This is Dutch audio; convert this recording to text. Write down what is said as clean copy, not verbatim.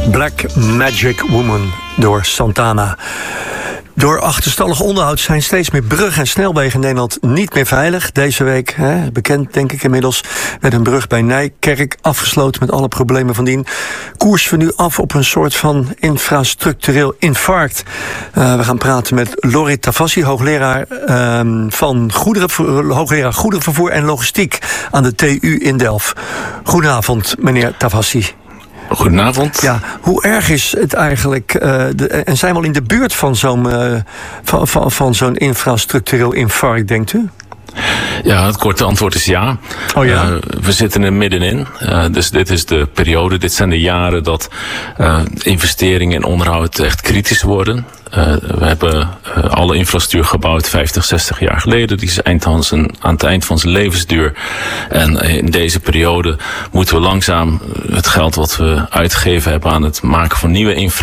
Black Magic Woman door Santana. Door achterstallig onderhoud zijn steeds meer bruggen en snelwegen in Nederland niet meer veilig. Deze week, bekend denk ik inmiddels, werd een brug bij Nijkerk afgesloten met alle problemen van dien. Koersen we nu af op een soort van infrastructureel infarct. We gaan praten met Lorit Tavassi, hoogleraar goederenvervoer en logistiek aan de TU in Delft. Goedenavond, meneer Tavassi. Goedenavond. Ja, hoe erg is het eigenlijk? En zijn we al in de buurt van zo'n infrastructureel infarct, denkt u? Ja, het korte antwoord is ja. Oh ja? We zitten er middenin. Dus dit is de periode, dit zijn de jaren dat investeringen in onderhoud echt kritisch worden. We hebben alle infrastructuur gebouwd 50, 60 jaar geleden. Die is aan het eind van zijn levensduur. En in deze periode moeten we langzaam het geld wat we uitgegeven hebben aan het maken van nieuwe infrastructuur